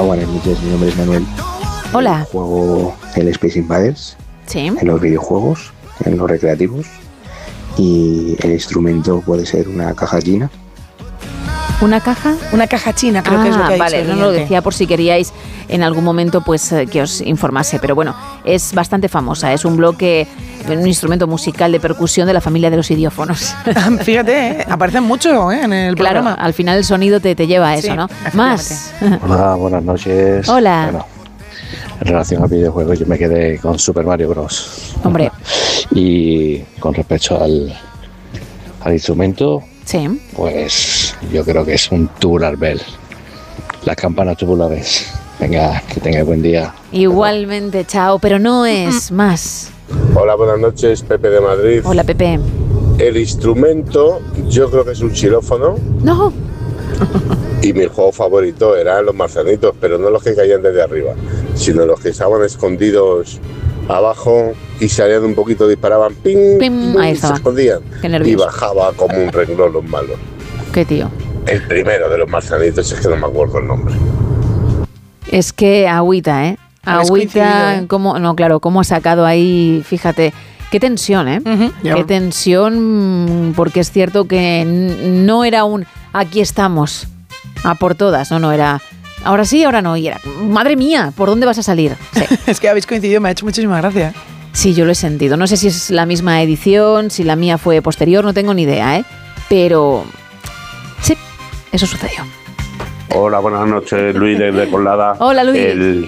buenas noches, mi nombre es Manuel. Hola. Juego el Space Invaders Sí. en los videojuegos, en los recreativos, y el instrumento puede ser una caja china. ¿Una caja? Una caja china, creo que es lo que ha vale, dicho. no lo decía por si queríais en algún momento pues que os informase, pero bueno, es bastante famosa, es un bloque, un instrumento musical de percusión de la familia de los idiófonos. Fíjate, aparecen mucho en el claro, programa. al final el sonido te lleva a eso, Sí, ¿no? efectivamente. Más. Hola, buenas noches. Hola. Bueno, en relación al videojuego yo me quedé con Super Mario Bros. Hombre. Y con respecto al instrumento, Sí. pues yo creo que es un tubular bell. Las campanas tubulares. Venga, que tengáis buen día. Igualmente, chao, pero no es más. Hola, buenas noches, Pepe de Madrid. Hola, Pepe. El instrumento yo creo que es un xilófono No. y mi juego favorito eran los marcianitos, pero no los que caían desde arriba, sino los que estaban escondidos abajo y salían un poquito, disparaban, ping, Pim, ping, ahí y se estaba. escondían Qué y nervioso. bajaba como un renglón los malos. Qué tío. El primero de los marcianitos, es que no me acuerdo el nombre. Es que agüita, ¿eh? Habéis Agüita, coincidido, ¿eh? cómo, no, claro, cómo ha sacado ahí, fíjate, qué tensión, ¿eh? Ujú, ya. Qué tensión, porque es cierto que no era un aquí estamos, a por todas, no era ahora sí, ahora no, y era, madre mía, ¿por dónde vas a salir? Sí, Es que habéis coincidido, me ha hecho muchísima gracia. sí, yo lo he sentido, no sé si es la misma edición, si la mía fue posterior, no tengo ni idea, ¿eh? Pero sí, eso sucedió. Hola, buenas noches, Luis desde Colada. Hola, Luis. El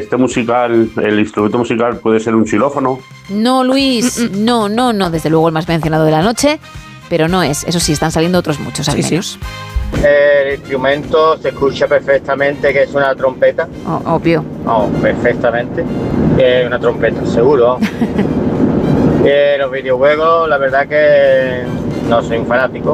instrumento musical puede ser un xilófono. No, Luis, no, desde luego el más mencionado de la noche, pero no es, eso sí, están saliendo otros muchos al Sí, sí. menos. El instrumento se escucha perfectamente que es una trompeta. Obvio. Vamos, perfectamente. Una trompeta, seguro. Los videojuegos, la verdad que no soy un fanático.